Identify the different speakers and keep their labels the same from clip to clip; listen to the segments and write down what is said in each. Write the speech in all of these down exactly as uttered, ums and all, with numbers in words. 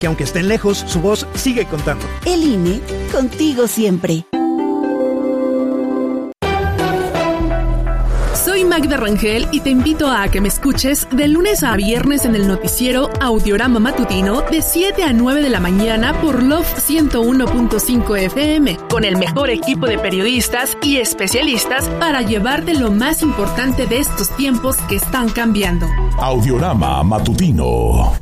Speaker 1: que aunque estén lejos, su voz sigue contando.
Speaker 2: El I N E, contigo siempre.
Speaker 3: Soy Magda Rangel y te invito a que me escuches de lunes a viernes en el noticiero Audiorama Matutino de siete a nueve de la mañana por Love ciento uno punto cinco F M, con el mejor equipo de periodistas y especialistas para llevarte lo más importante de estos tiempos que están cambiando.
Speaker 4: Audiorama Matutino.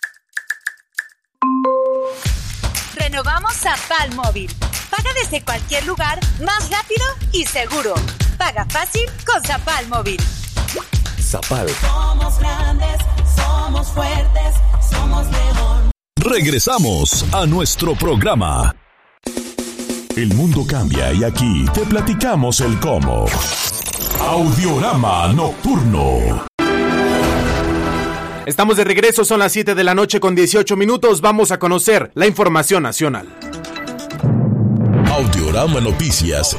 Speaker 5: Renovamos Zapal Móvil. Paga desde cualquier lugar, más rápido y seguro. Paga fácil con Zapal Móvil.
Speaker 4: Zapal.
Speaker 6: Somos grandes, somos fuertes, somos León.
Speaker 4: Regresamos a nuestro programa. El mundo cambia y aquí te platicamos el cómo. Audiorama Nocturno.
Speaker 7: Estamos de regreso, son las siete de la noche con dieciocho minutos. Vamos a conocer la información nacional.
Speaker 4: Audiorama Noticias.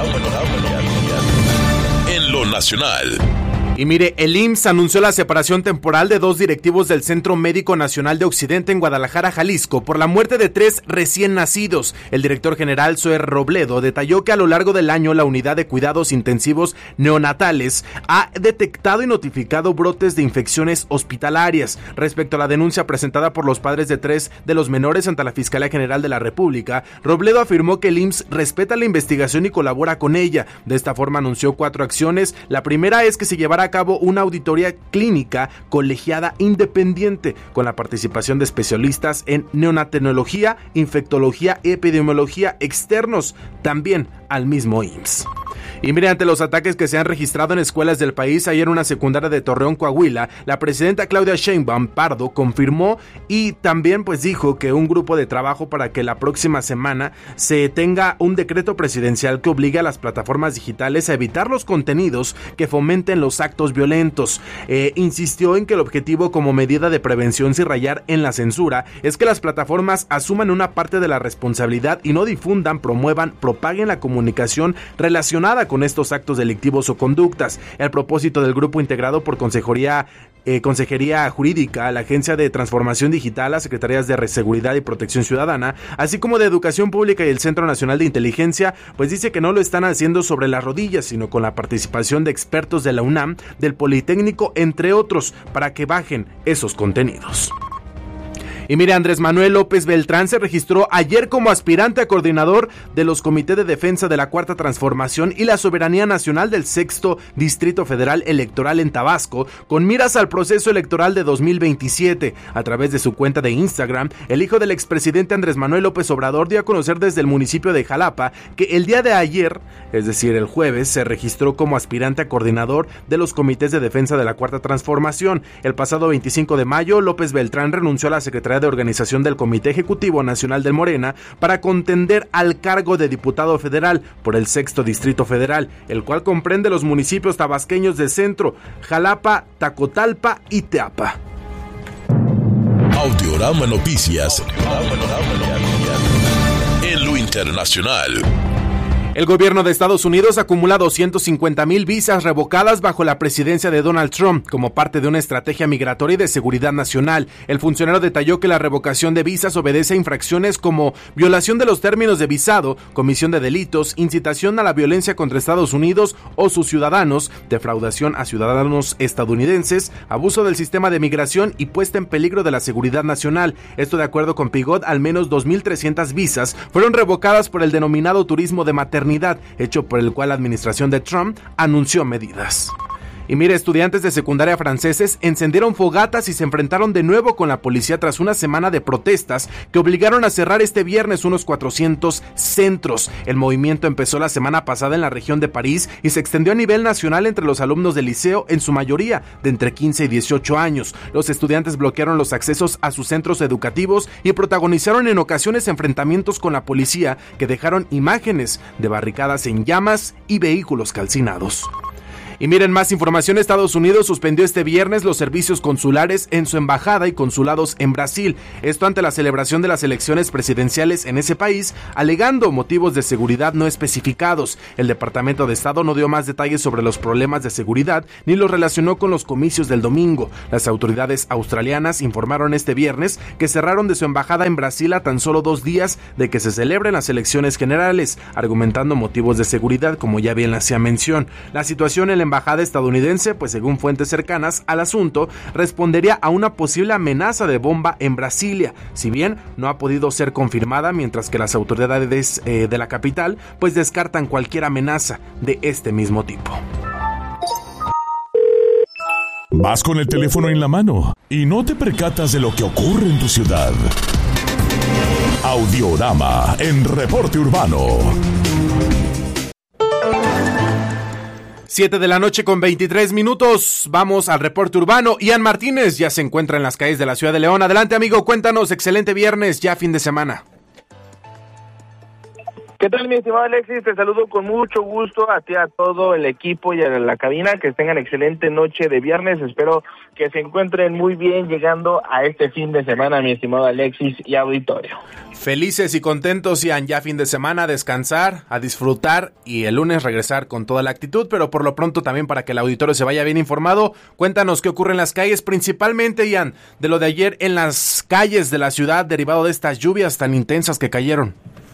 Speaker 4: En lo nacional.
Speaker 7: Y mire, el I M S S anunció la separación temporal de dos directivos del Centro Médico Nacional de Occidente en Guadalajara, Jalisco, por la muerte de tres recién nacidos. El director general, Zoe Robledo, detalló que a lo largo del año la unidad de cuidados intensivos neonatales ha detectado y notificado brotes de infecciones hospitalarias. Respecto a la denuncia presentada por los padres de tres de los menores ante la Fiscalía General de la República, Robledo afirmó que el I M S S respeta la investigación y colabora con ella. De esta forma anunció cuatro acciones. La primera es que se llevará a cabo una auditoría clínica colegiada independiente con la participación de especialistas en neonatología, infectología y epidemiología externos también al mismo I M S S. Y mire, ante los ataques que se han registrado en escuelas del país, ayer una secundaria de Torreón, Coahuila, la presidenta Claudia Sheinbaum Pardo confirmó y también pues dijo que un grupo de trabajo para que la próxima semana se tenga un decreto presidencial que obligue a las plataformas digitales a evitar los contenidos que fomenten los actos violentos. Eh, insistió en que el objetivo como medida de prevención sin rayar en la censura es que las plataformas asuman una parte de la responsabilidad y no difundan, promuevan, propaguen la comunicación relacionada con estos actos delictivos o conductas. El propósito del grupo integrado por Consejería Eh, Consejería Jurídica, la Agencia de Transformación Digital, las Secretarías de Seguridad y Protección Ciudadana, así como de Educación Pública y el Centro Nacional de Inteligencia, pues dice que no lo están haciendo sobre las rodillas, sino con la participación de expertos de la UNAM, del Politécnico, entre otros, para que bajen esos contenidos. Y mire, Andrés Manuel López Beltrán se registró ayer como aspirante a coordinador de los Comités de Defensa de la Cuarta Transformación y la Soberanía Nacional del Sexto Distrito Federal Electoral en Tabasco, con miras al proceso electoral de dos mil veintisiete. A través de su cuenta de Instagram, el hijo del expresidente Andrés Manuel López Obrador dio a conocer desde el municipio de Jalapa que el día de ayer, es decir, el jueves, se registró como aspirante a coordinador de los Comités de Defensa de la Cuarta Transformación. El pasado veinticinco de mayo, López Beltrán renunció a la Secretaría de Organización del Comité Ejecutivo Nacional del Morena para contender al cargo de diputado federal por el Sexto Distrito Federal, el cual comprende los municipios tabasqueños de Centro, Jalapa, Tacotalpa y Teapa.
Speaker 4: Audiorama Noticias. En lo internacional.
Speaker 7: El gobierno de Estados Unidos acumula doscientas cincuenta mil visas revocadas bajo la presidencia de Donald Trump como parte de una estrategia migratoria y de seguridad nacional. El funcionario detalló que la revocación de visas obedece a infracciones como violación de los términos de visado, comisión de delitos, incitación a la violencia contra Estados Unidos o sus ciudadanos, defraudación a ciudadanos estadounidenses, abuso del sistema de migración y puesta en peligro de la seguridad nacional. Esto de acuerdo con Pigot, al menos dos mil trescientas visas fueron revocadas por el denominado turismo de maternidad, hecho por el cual la administración de Trump anunció medidas. Y mire, estudiantes de secundaria franceses encendieron fogatas y se enfrentaron de nuevo con la policía tras una semana de protestas que obligaron a cerrar este viernes unos cuatrocientos centros. El movimiento empezó la semana pasada en la región de París y se extendió a nivel nacional entre los alumnos del liceo, en su mayoría de entre quince y dieciocho años. Los estudiantes bloquearon los accesos a sus centros educativos y protagonizaron en ocasiones enfrentamientos con la policía que dejaron imágenes de barricadas en llamas y vehículos calcinados. Y miren, más información. Estados Unidos suspendió este viernes los servicios consulares en su embajada y consulados en Brasil. Esto ante la celebración de las elecciones presidenciales en ese país, alegando motivos de seguridad no especificados. El Departamento de Estado no dio más detalles sobre los problemas de seguridad ni los relacionó con los comicios del domingo. Las autoridades australianas informaron este viernes que cerraron de su embajada en Brasil a tan solo dos días de que se celebren las elecciones generales, argumentando motivos de seguridad, como ya bien le hacía mención. La situación en la embajada estadounidense, pues según fuentes cercanas al asunto, respondería a una posible amenaza de bomba en Brasilia, si bien no ha podido ser confirmada, mientras que las autoridades eh, de la capital pues descartan cualquier amenaza de este mismo tipo.
Speaker 4: Vas con el teléfono en la mano y no te percatas de lo que ocurre en tu ciudad. Audiorama en Reporte Urbano.
Speaker 7: siete de la noche con veintitrés minutos. Vamos al reporte urbano. Ian Martínez ya se encuentra en las calles de la ciudad de León. Adelante, amigo, cuéntanos. Excelente viernes, ya fin de semana.
Speaker 8: ¿Qué tal, mi estimado Alexis? Te saludo con mucho gusto a ti, a todo el equipo y a la cabina. Que tengan excelente noche de viernes. Espero que se encuentren muy bien llegando a este fin de semana, mi estimado Alexis y auditorio.
Speaker 7: Felices y contentos, Ian, ya fin de semana, a descansar, a disfrutar y el lunes regresar con toda la actitud, pero por lo pronto también para que el auditorio se vaya bien informado, cuéntanos qué ocurre en las calles, principalmente, Ian, de lo de ayer en las calles de la ciudad derivado de estas lluvias tan intensas que cayeron.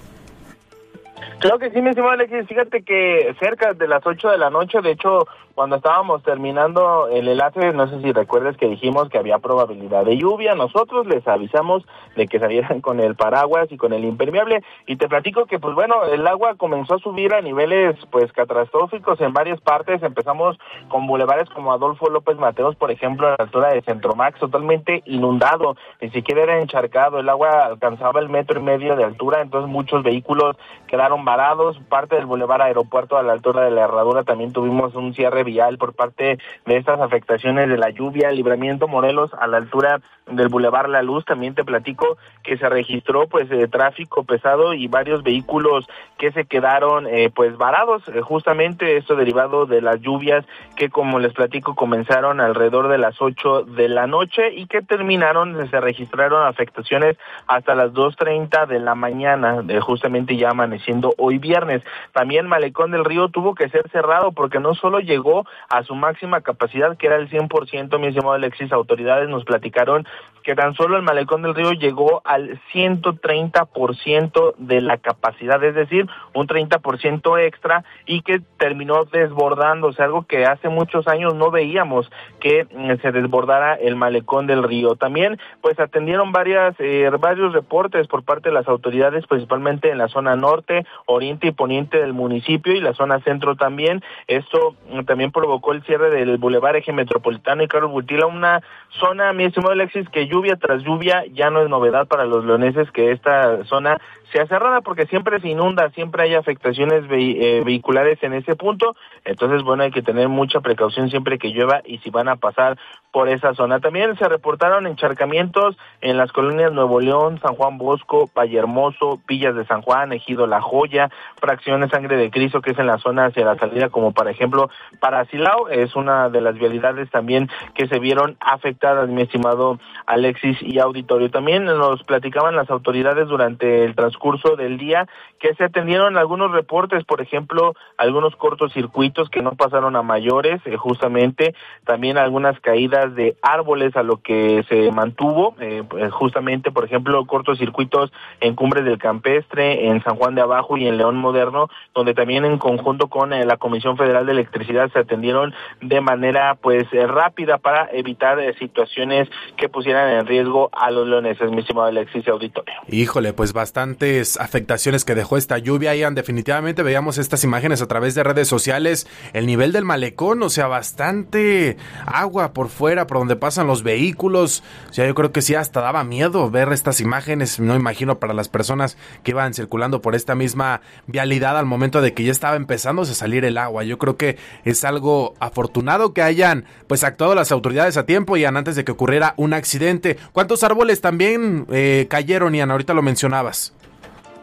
Speaker 8: Claro que sí, mi estimado Alexis, fíjate que cerca de las ocho de la noche, de hecho, cuando estábamos terminando el enlace, no sé si recuerdas que dijimos que había probabilidad de lluvia, nosotros les avisamos de que salieran con el paraguas y con el impermeable, y te platico que, pues bueno, el agua comenzó a subir a niveles, pues, catastróficos en varias partes. Empezamos con bulevares como Adolfo López Mateos, por ejemplo, a la altura de Centromax, totalmente inundado, ni siquiera era encharcado, el agua alcanzaba el metro y medio de altura, entonces muchos vehículos quedaron varados. Parte del bulevar Aeropuerto a la altura de la Herradura también tuvimos un cierre vial por parte de estas afectaciones de la lluvia. Libramiento Morelos a la altura del bulevar La Luz, también te platico que se registró pues eh, tráfico pesado y varios vehículos que se quedaron eh, pues varados, eh, justamente esto derivado de las lluvias que, como les platico, comenzaron alrededor de las ocho de la noche y que terminaron, se registraron afectaciones hasta las dos treinta de la mañana, eh, justamente ya amaneciendo hoy viernes. También Malecón del Río tuvo que ser cerrado porque no solo llegó a su máxima capacidad, que era el cien por ciento, mi estimado Alexis, autoridades nos platicaron que tan solo el Malecón del Río llegó al ciento treinta por ciento de la capacidad, es decir, un treinta por ciento extra, y que terminó desbordándose, algo que hace muchos años no veíamos, que se desbordara el Malecón del Río. También pues atendieron varias eh, varios reportes por parte de las autoridades, principalmente en la zona norte, oriente y poniente del municipio y la zona centro también. Esto también provocó el cierre del Boulevard Eje Metropolitano y Carlos Butila, una zona, mi estimado Alexis, que lluvia tras lluvia ya no es novedad para los leoneses que esta zona sea cerrada, porque siempre se inunda, siempre hay afectaciones ve- eh, vehiculares en ese punto. Entonces, bueno, hay que tener mucha precaución siempre que llueva y si van a pasar por esa zona. También se reportaron encharcamientos en las colonias Nuevo León, San Juan Bosco, Valle Hermoso, Villas de San Juan, Ejido La Joya, Fracciones Sangre de Cristo, que es en la zona hacia la salida, como por ejemplo para Silao, es una de las vialidades también que se vieron afectadas, mi estimado Alexis y auditorio. También nos platicaban las autoridades durante el transcurso del día que se atendieron algunos reportes, por ejemplo, algunos cortocircuitos que no pasaron a mayores, eh, justamente, también algunas caídas de árboles a lo que se mantuvo, eh, pues justamente, por ejemplo, cortocircuitos en Cumbres del Campestre, en San Juan de Abajo y en León Moderno, donde también en conjunto con eh, la Comisión Federal de Electricidad se atendieron de manera pues eh, rápida para evitar eh, situaciones que pusieran en riesgo a los leoneses, mi estimado Alexis y auditorio.
Speaker 7: Híjole, pues bastantes afectaciones que dejó esta lluvia, Ian. Definitivamente veíamos estas imágenes a través de redes sociales, el nivel del malecón, o sea, bastante agua por fuera, por donde pasan los vehículos. O sea, yo creo que sí, hasta daba miedo ver estas imágenes, no imagino para las personas que iban circulando por esta misma vialidad al momento de que ya estaba empezando a salir el agua. Yo creo que es algo afortunado que hayan pues actuado las autoridades a tiempo, Ian, antes de que ocurriera un accidente. ¿Cuántos árboles también eh, cayeron, Ian? Ahorita lo mencionabas.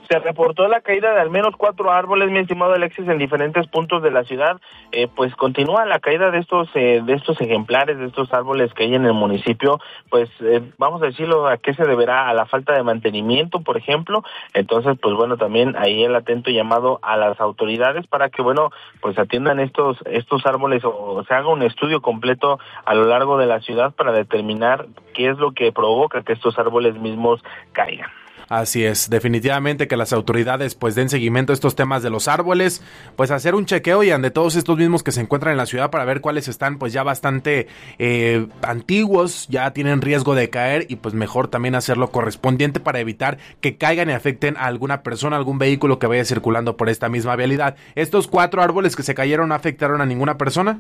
Speaker 8: se reportó la caída de al menos cuatro árboles, mi estimado Alexis, en diferentes puntos de la ciudad. Eh, pues continúa la caída de estos eh, de estos ejemplares, de estos árboles que hay en el municipio. Pues eh, vamos a decirlo, ¿a qué se deberá? A la falta de mantenimiento, por ejemplo. Entonces, pues bueno, también ahí el atento llamado a las autoridades para que, bueno, pues atiendan estos estos árboles o se haga un estudio completo a lo largo de la ciudad para determinar qué es lo que provoca que estos árboles mismos caigan.
Speaker 7: Así es, definitivamente que las autoridades pues den seguimiento a estos temas de los árboles, pues hacer un chequeo y de todos estos mismos que se encuentran en la ciudad para ver cuáles están pues ya bastante eh, antiguos, ya tienen riesgo de caer y pues mejor también hacer lo correspondiente para evitar que caigan y afecten a alguna persona, algún vehículo que vaya circulando por esta misma vialidad. ¿Estos cuatro árboles que se cayeron no afectaron a ninguna persona?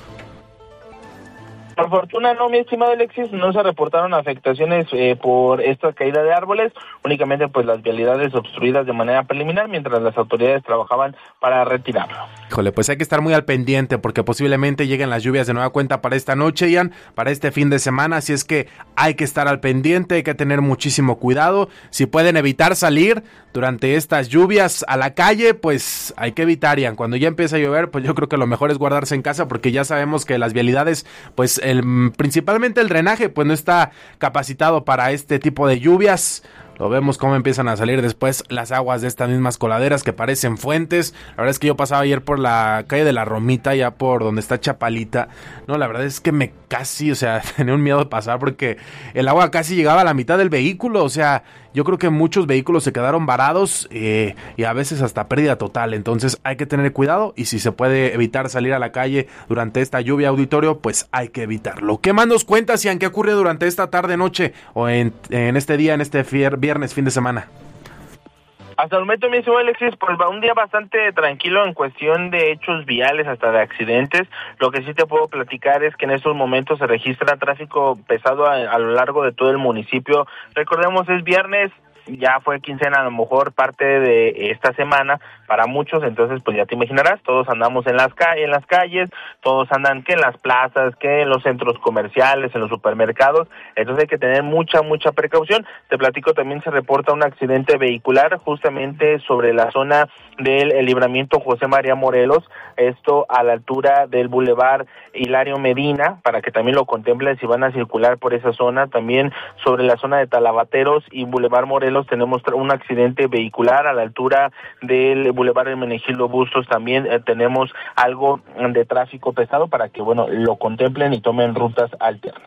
Speaker 8: Por fortuna no, mi estimado Alexis, no se reportaron afectaciones eh, por esta caída de árboles, únicamente pues las vialidades obstruidas de manera preliminar mientras las autoridades trabajaban para retirarlo.
Speaker 7: Híjole, pues hay que estar muy al pendiente porque posiblemente lleguen las lluvias de nueva cuenta para esta noche, Ian, para este fin de semana, así es que hay que estar al pendiente, hay que tener muchísimo cuidado. Si pueden evitar salir durante estas lluvias a la calle, pues hay que evitar, Ian. Cuando ya empieza a llover, pues yo creo que lo mejor es guardarse en casa porque ya sabemos que las vialidades, pues el, principalmente el drenaje, pues no está capacitado para este tipo de lluvias. Lo vemos cómo empiezan a salir después las aguas de estas mismas coladeras que parecen fuentes. La verdad es que yo pasaba ayer por la calle de la Romita, ya por donde está Chapalita. No, la verdad es que me casi, o sea, tenía un miedo de pasar porque el agua casi llegaba a la mitad del vehículo. O sea, yo creo que muchos vehículos se quedaron varados eh, y a veces hasta pérdida total. Entonces hay que tener cuidado y si se puede evitar salir a la calle durante esta lluvia, auditorio, pues hay que evitarlo. ¿Qué más nos cuentas, Ian? ¿Qué ocurre durante esta tarde, noche o en, en este día, en este fier, viernes, fin de semana?
Speaker 8: Hasta el momento, mi estimado Alexis, pues va un día bastante tranquilo en cuestión de hechos viales, hasta de accidentes. Lo que sí te puedo platicar es que en estos momentos se registra tráfico pesado a, a lo largo de todo el municipio. Recordemos, es viernes, ya fue quincena, a lo mejor parte de esta semana para muchos, entonces pues ya te imaginarás, todos andamos en las calles, en las calles, todos andan que en las plazas, que en los centros comerciales, en los supermercados, entonces hay que tener mucha, mucha precaución. Te platico, también se reporta un accidente vehicular justamente sobre la zona del el libramiento José María Morelos, esto a la altura del Boulevard Hilario Medina, para que también lo contemplen si van a circular por esa zona. También sobre la zona de Talabateros y Boulevard Morelos tenemos un accidente vehicular a la altura del Boulevard Hermenegildo Bustos. También eh, tenemos algo de tráfico pesado para que, bueno, lo contemplen y tomen rutas alternas.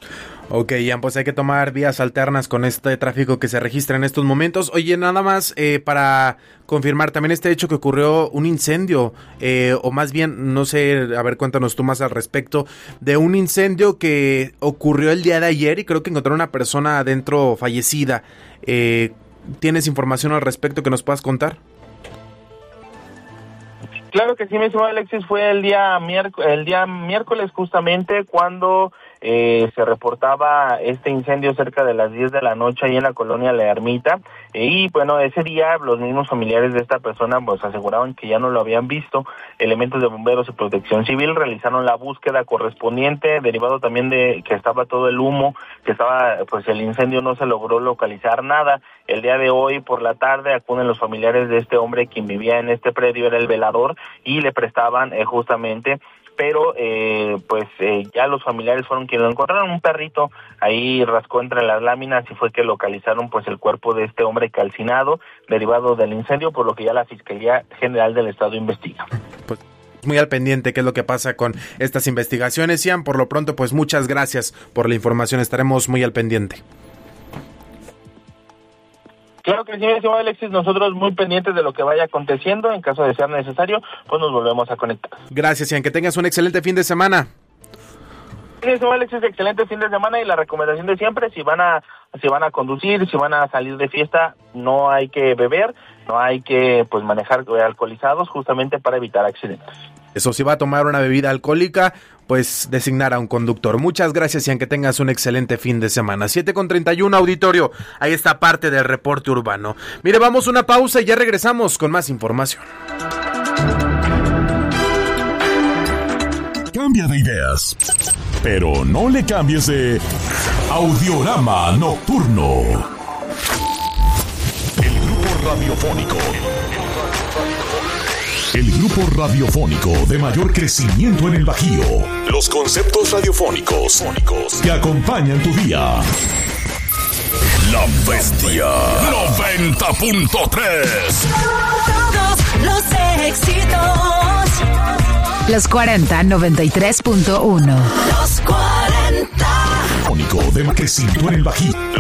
Speaker 7: Ok, Ian, pues hay que tomar vías alternas con este tráfico que se registra en estos momentos. Oye, nada más eh, para confirmar también este hecho que ocurrió un incendio, eh, o más bien, no sé, a ver, cuéntanos tú más al respecto, de un incendio que ocurrió el día de ayer y creo que encontraron una persona adentro fallecida. Eh, ¿Tienes información al respecto que nos puedas contar?
Speaker 8: Claro que sí, mi estimado Alexis, fue el día miércoles, el día miércoles justamente cuando eh, se reportaba este incendio cerca de las diez de la noche ahí en la colonia La Ermita, eh, y bueno, ese día los mismos familiares de esta persona pues aseguraban que ya no lo habían visto. Elementos de bomberos y protección civil realizaron la búsqueda correspondiente, derivado también de que estaba todo el humo, que estaba, pues el incendio no se logró localizar nada. El día de hoy por la tarde acuden los familiares de este hombre quien vivía en este predio, era el velador, y le prestaban eh, justamente, pero eh, pues eh, ya los familiares fueron quienes lo encontraron. Un perrito ahí rascó entre las láminas y fue que localizaron pues el cuerpo de este hombre calcinado derivado del incendio, por lo que ya la Fiscalía General del Estado investiga.
Speaker 7: Pues muy al pendiente qué es lo que pasa con estas investigaciones, Ian. Por lo pronto, pues muchas gracias por la información, estaremos muy al pendiente.
Speaker 8: Claro que sí, mi estimado Alexis, nosotros muy pendientes de lo que vaya aconteciendo. En caso de ser necesario, pues nos volvemos a conectar.
Speaker 7: Gracias, Ian, que tengas un excelente fin de semana.
Speaker 8: Sí, mi estimado Alexis, excelente fin de semana, y la recomendación de siempre, si van a si van a conducir, si van a salir de fiesta, no hay que beber, no hay que pues manejar alcoholizados, justamente para evitar accidentes.
Speaker 7: Eso, si va a tomar una bebida alcohólica, pues designar a un conductor. Muchas gracias, y aunque tengas un excelente fin de semana. siete con treinta y uno, auditorio. Ahí está parte del reporte urbano. Mire, vamos a una pausa y ya regresamos con más información.
Speaker 4: Cambia de ideas, pero no le cambies de Audiorama Nocturno. El grupo radiofónico. El grupo radiofónico de mayor crecimiento en el Bajío. Los conceptos radiofónicos que acompañan tu día. La Bestia noventa punto tres.
Speaker 6: Todos los éxitos.
Speaker 9: Los cuarenta, noventa y tres punto uno.
Speaker 6: Los cuarenta.
Speaker 4: De crecimiento en el Bajío.